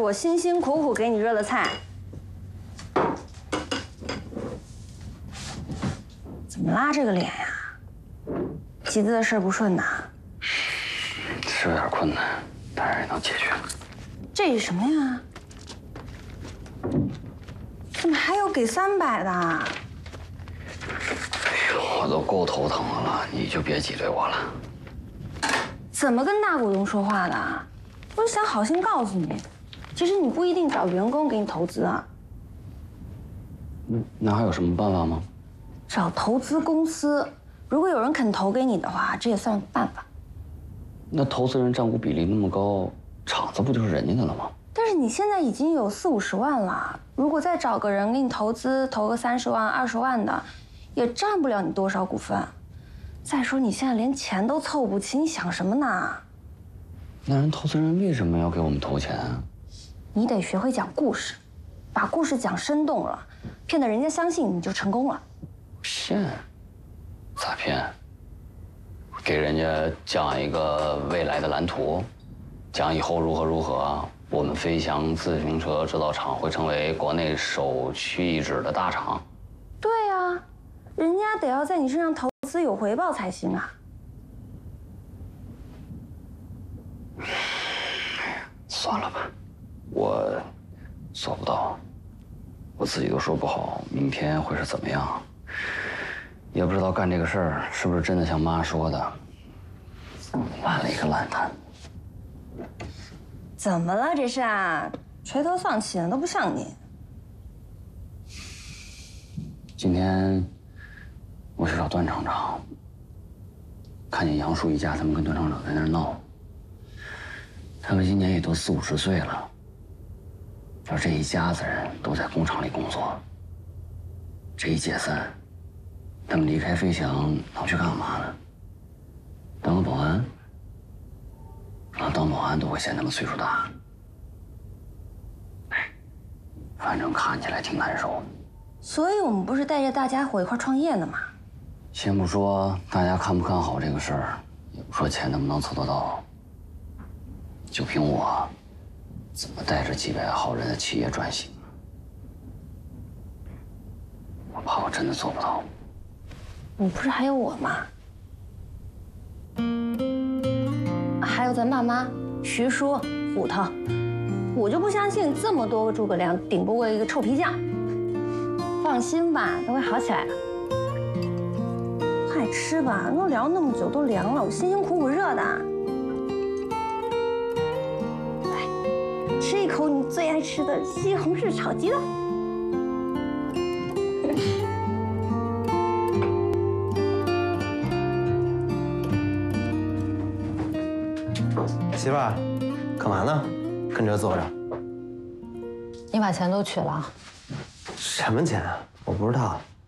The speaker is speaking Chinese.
我辛辛苦苦给你热的菜。怎么拉这个脸呀？集资的事不顺呐？ 是有点困难，但是也能解决。 这是什么呀？怎么还有给300的？ 哎呦，我都够头疼的了，你就别挤兑我了。 怎么跟大股东说话的？我是想好心告诉你，其实你不一定找员工给你投资啊。 那还有什么办法吗？ 找投资公司，如果有人肯投给你的话，这也算个办法。 那投资人占股比例那么高，厂子不就是人家的了吗？ 但是你现在已经有40-50万了，如果再找个人给你投资，投个30万、20万的，也占不了你多少股份。再说你现在连钱都凑不齐，你想什么呢？ 那人投资人为什么要给我们投钱啊？ 你得学会讲故事，把故事讲生动了，骗得人家相信你就成功了。 骗？咋骗？给人家讲一个未来的蓝图，讲以后如何，我们飞翔自行车制造厂会成为国内首屈一指的大厂。 对啊，人家得要在你身上投资有回报才行啊。 算了吧，我做不到，我自己都说不好明天会是怎么样。也不知道干这个事儿是不是真的像妈说的，烂了一个烂摊。 怎么了这是啊？垂头丧气的都不像你。 今天我去找段厂长，看见杨树一家他们跟段厂长在那儿闹。他们今年也都40-50岁了，要这一家子人都在工厂里工作，这一解散。他们离开飞翔能去干嘛呢？当个保安？当保安都会嫌他们岁数大。哎，反正看起来挺难受。 所以我们不是带着大家伙一块创业呢吗？ 先不说大家看不看好这个事儿，也不说钱能不能凑得到，就凭我，怎么带着几百号人的企业转型？我怕我真的做不到。 你不是还有我吗？还有咱爸妈、徐叔、虎头，我就不相信这么多个诸葛亮顶不过一个臭皮匠。放心吧，都会好起来的。快吃吧，都聊那么久都凉了，我辛辛苦苦热的。来，吃一口你最爱吃的西红柿炒鸡蛋。 媳妇儿，干嘛呢？跟这坐着。 你把钱都取了？ 什么钱啊？我不知道。